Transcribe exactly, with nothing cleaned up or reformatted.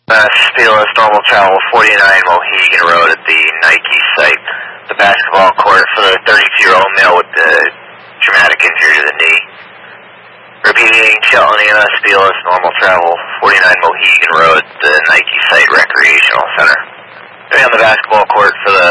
Uh, Steelers, normal travel, forty-nine Mohegan Road at the Nike site. The basketball court for the thirty-two-year-old male with the traumatic injury to the knee. Repeating, Shelton E M S, Steelers, normal travel, forty-nine Mohegan Road, the Nike site recreational center. Going on the basketball court for the